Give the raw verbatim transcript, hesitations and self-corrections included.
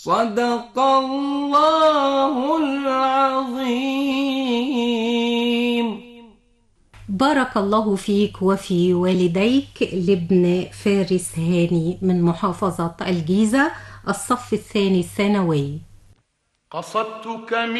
صدق الله العظيم. بارك الله فيك وفي والديك. لابن فارس هاني من محافظة الجيزة، الصف الثاني الثانوي. قصدتك